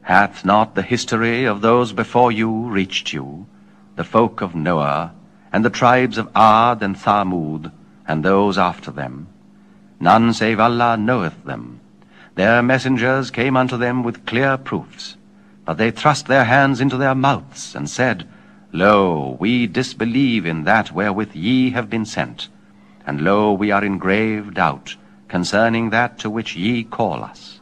Hath not the history of those before you reached you, the folk of Noah, and the tribes of Ad and Thamud, and those after them? None save Allah knoweth them. Their messengers came unto them with clear proofs, but they thrust their hands into their mouths, and said, Lo, we disbelieve in that wherewith ye have been sent, and lo, we are in grave doubt concerning that to which ye call us.